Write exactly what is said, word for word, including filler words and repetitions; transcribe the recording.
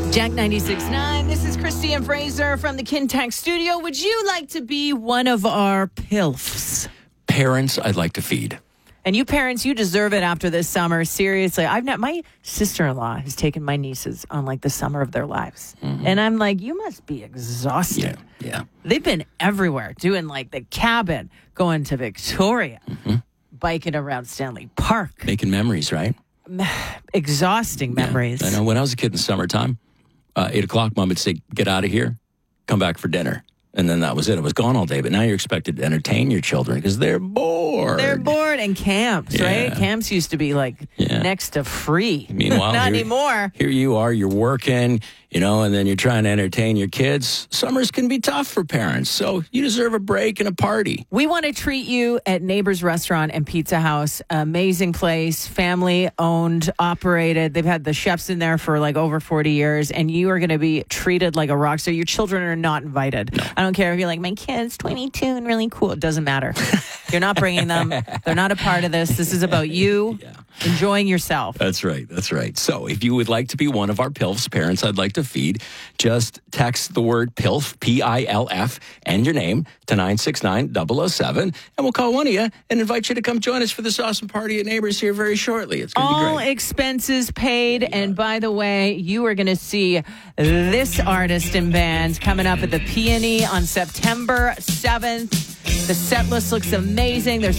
Jack ninety-six point nine. This is Christine Fraser from the Kintex studio. Would you like to be one of our pilfs? Parents I'd like to feed. And you parents, you deserve it after this summer. Seriously, I've not. My sister-in-law has taken my nieces on like the summer of their lives, mm-hmm. and I'm like, you must be exhausted. Yeah, yeah. They've been everywhere, doing like the cabin, going to Victoria, mm-hmm. biking around Stanley Park, making memories, right? Exhausting memories. Yeah, I know. When I was a kid in the summertime, uh, eight o'clock, Mom would say, "Get out of here, come back for dinner." And then that was it. It was gone all day. But now you're expected to entertain your children because they're bored. They're bored. And camps, yeah. right? Camps used to be like yeah. next to free. Meanwhile, not here, anymore. Here you are, you're working, you know, and then you're trying to entertain your kids. Summers can be tough for parents. So you deserve a break and a party. We want to treat you at Neighbors Restaurant and Pizza House. Amazing place, family owned, operated. They've had the chefs in there for like over forty years, and you are going to be treated like a rock star. Your children are not invited. No. I don't care if you're like, my kid's twenty-two and really cool. It doesn't matter. You're not bringing them. They're not a part of this. This is about you yeah. enjoying yourself. That's right. That's right. So if you would like to be one of our PILFs, parents I'd like to feed, just text the word PILF, P I L F, and your name to nine six nine zero zero seven, and we'll call one of you and invite you to come join us for this awesome party at Neighbors here very shortly. It's going to be great. All expenses paid. Yeah. And by the way, you are going to see this artist and band coming up at the Peony on September seventh. The set list looks amazing. There's